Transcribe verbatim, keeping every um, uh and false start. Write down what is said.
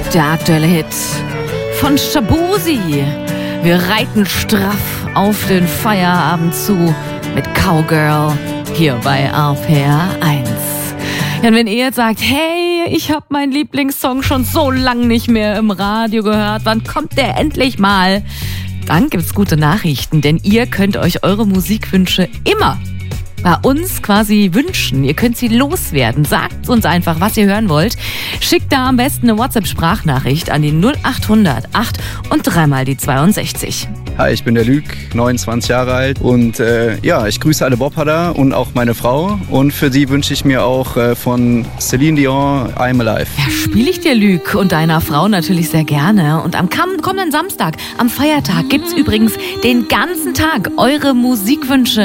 der aktuelle Hit von Shaboozey. Wir reiten straff auf den Feierabend zu mit Cowgirl hier bei R P R eins. Ja, und wenn ihr jetzt sagt, hey, ich habe meinen Lieblingssong schon so lange nicht mehr im Radio gehört, wann kommt der endlich mal? Dann gibt's gute Nachrichten, denn ihr könnt euch eure Musikwünsche immer bei uns quasi wünschen. Ihr könnt sie loswerden. Sagt uns einfach, was ihr hören wollt. Schickt da am besten eine WhatsApp-Sprachnachricht an die null acht hundert acht und dreimal die zweiundsechzig. Hi, ich bin der Lüg, neunundzwanzig Jahre alt und äh, ja, ich grüße alle Bobharder und auch meine Frau und für sie wünsche ich mir auch äh, von Celine Dion I'm Alive. Ja, spiele ich dir Lüg und deiner Frau natürlich sehr gerne und am kommenden Samstag, am Feiertag, gibt's übrigens den ganzen Tag eure Musikwünsche